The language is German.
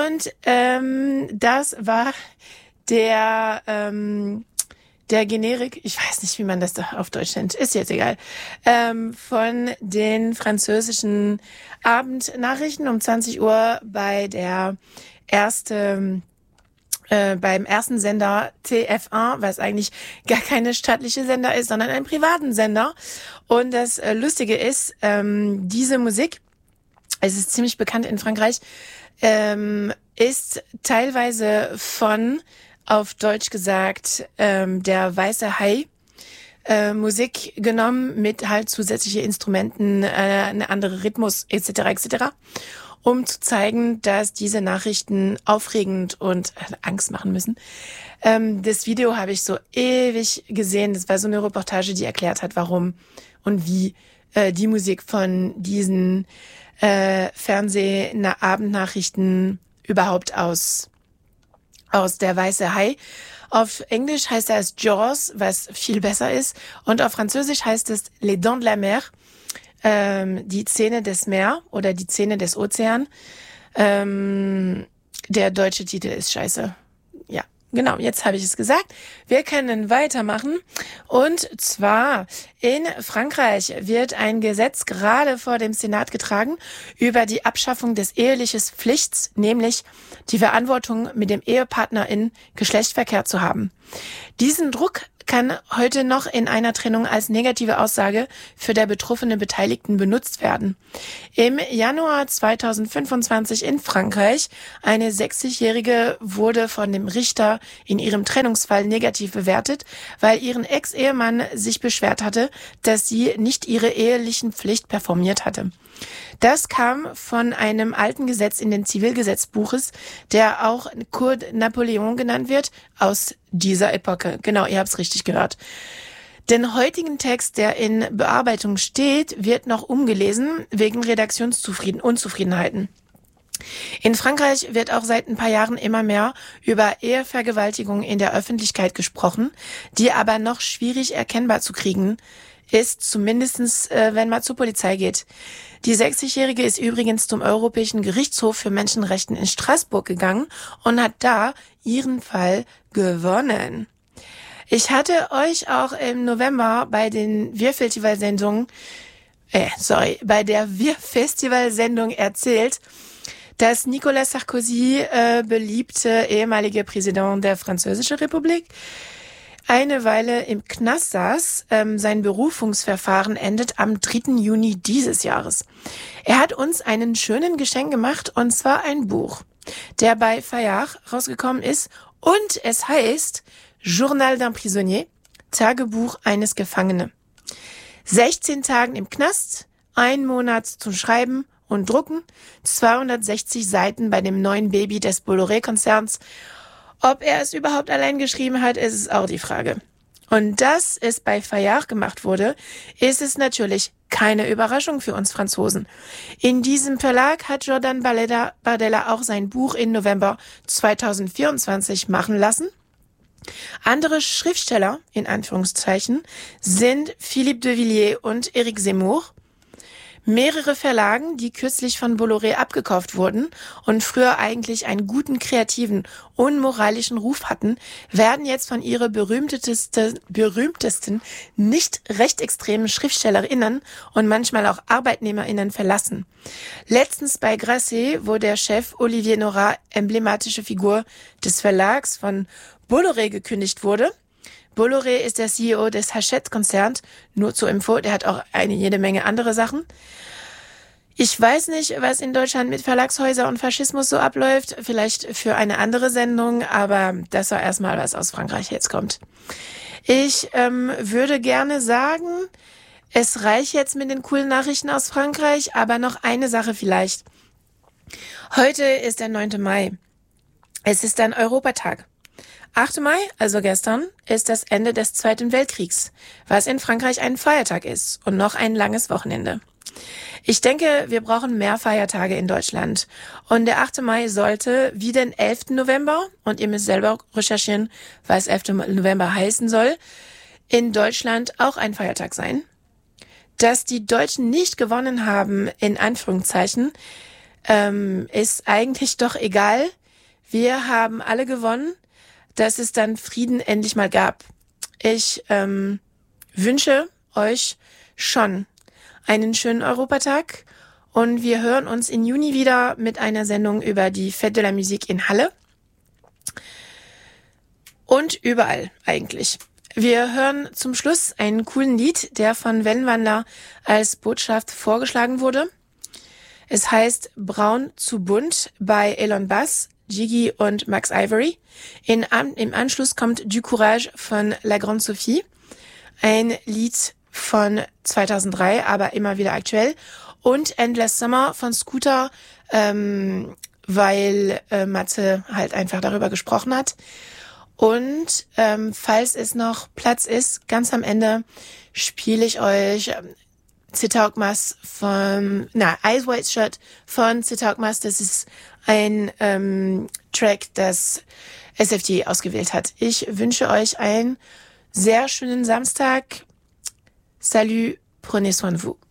Und das war der Generik, ich weiß nicht, wie man das da auf Deutsch nennt, ist jetzt egal, von den französischen Abendnachrichten um 20 Uhr beim ersten Sender TF1, was eigentlich gar keine staatliche Sender ist, sondern einen privaten Sender. Und das Lustige ist, diese Musik, es ist ziemlich bekannt in Frankreich, ist teilweise von, auf Deutsch gesagt, der Weiße Hai Musik genommen mit halt zusätzliche Instrumenten, eine andere Rhythmus etc., um zu zeigen, dass diese Nachrichten aufregend und Angst machen müssen. Das Video habe ich so ewig gesehen. Das war so eine Reportage, die erklärt hat, warum und wie die Musik von diesen Abendnachrichten überhaupt aus der Weiße Hai. Auf Englisch heißt es Jaws, was viel besser ist. Und auf Französisch heißt es Les Dents de la Mer, die Zähne des Meer oder die Zähne des Ozean. Der deutsche Titel ist scheiße. Ja, genau, jetzt habe ich es gesagt. Wir können weitermachen. Und zwar in Frankreich wird ein Gesetz gerade vor dem Senat getragen über die Abschaffung des ehelichen Pflichts, nämlich die Verantwortung, mit dem Ehepartner in Geschlechtsverkehr zu haben. Diesen Druck kann heute noch in einer Trennung als negative Aussage für der betroffene Beteiligten benutzt werden. Im Januar 2025 in Frankreich, eine 60-Jährige wurde von dem Richter in ihrem Trennungsfall negativ bewertet, weil ihren Ex-Ehemann sich beschwert hatte, dass sie nicht ihre ehelichen Pflicht performiert hatte. Das kam von einem alten Gesetz in den Zivilgesetzbuches, der auch Code Napoleon genannt wird, aus dieser Epoche. Genau, ihr habt es richtig gehört. Den heutigen Text, der in Bearbeitung steht, wird noch umgelesen wegen Redaktionsunzufriedenheiten. In Frankreich wird auch seit ein paar Jahren immer mehr über Ehevergewaltigung in der Öffentlichkeit gesprochen, die aber noch schwierig erkennbar zu kriegen ist, zumindestens wenn man zur Polizei geht. Die 60-Jährige ist übrigens zum Europäischen Gerichtshof für Menschenrechte in Straßburg gegangen und hat da ihren Fall gewonnen. Ich hatte euch auch im November bei der Wir-Festival-Sendung erzählt, dass Nicolas Sarkozy, beliebte ehemalige Präsident der Französischen Republik, eine Weile im Knast saß. Sein Berufungsverfahren endet am 3. Juni dieses Jahres. Er hat uns einen schönen Geschenk gemacht, und zwar ein Buch, der bei Fayard rausgekommen ist, und es heißt Journal d'un Prisonnier, Tagebuch eines Gefangenen. 16 Tagen im Knast, 1 Monat zum Schreiben und Drucken, 260 Seiten bei dem neuen Baby des Bolloré-Konzerns. Ob er es überhaupt allein geschrieben hat, ist es auch die Frage. Und dass es bei Fayard gemacht wurde, ist es natürlich keine Überraschung für uns Franzosen. In diesem Verlag hat Jordan Bardella auch sein Buch im November 2024 machen lassen. Andere Schriftsteller, in Anführungszeichen, sind Philippe de Villiers und Éric Zemmour. Mehrere Verlagen, die kürzlich von Bolloré abgekauft wurden und früher eigentlich einen guten, kreativen und moralischen Ruf hatten, werden jetzt von ihrer berühmtesten nicht rechtsextremen Schriftstellerinnen und manchmal auch ArbeitnehmerInnen verlassen. Letztens bei Grasset, wo der Chef Olivier Nora, emblematische Figur des Verlags von Bolloré, gekündigt wurde. Bolloré ist der CEO des Hachette-Konzerns, nur zur Info, der hat auch jede Menge andere Sachen. Ich weiß nicht, was in Deutschland mit Verlagshäusern und Faschismus so abläuft, vielleicht für eine andere Sendung, aber das war erstmal, was aus Frankreich jetzt kommt. Ich würde gerne sagen, es reicht jetzt mit den coolen Nachrichten aus Frankreich, aber noch eine Sache vielleicht. Heute ist der 9. Mai. Es ist ein Europatag. 8. Mai, also gestern, ist das Ende des Zweiten Weltkriegs, was in Frankreich ein Feiertag ist und noch ein langes Wochenende. Ich denke, wir brauchen mehr Feiertage in Deutschland. Und der 8. Mai sollte wie den 11. November, und ihr müsst selber recherchieren, was 11. November heißen soll, in Deutschland auch ein Feiertag sein. Dass die Deutschen nicht gewonnen haben, in Anführungszeichen, ist eigentlich doch egal. Wir haben alle gewonnen, dass es dann Frieden endlich mal gab. Ich wünsche euch schon einen schönen Europatag und wir hören uns im Juni wieder mit einer Sendung über die Fête de la Musique in Halle und überall eigentlich. Wir hören zum Schluss einen coolen Lied, der von Wellenwandler als Botschaft vorgeschlagen wurde. Es heißt Braun zu bunt bei Elon Bass, Gigi und Max Ivory. Im Anschluss kommt Du Courage von La Grande Sophie. Ein Lied von 2003, aber immer wieder aktuell. Und Endless Summer von Scooter, weil Matze halt einfach darüber gesprochen hat. Und falls es noch Platz ist, ganz am Ende spiele ich euch Citaugmas Eyes Wide Shut von Citaugmas. Das ist ein Track, das SFD ausgewählt hat. Ich wünsche euch einen sehr schönen Samstag. Salut, prenez soin de vous.